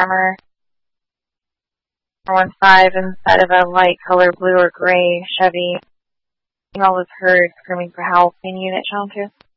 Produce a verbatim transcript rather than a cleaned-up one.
hammer. four one five inside of a light color blue or gray Chevy. Female was heard screaming for help. Any unit channel two?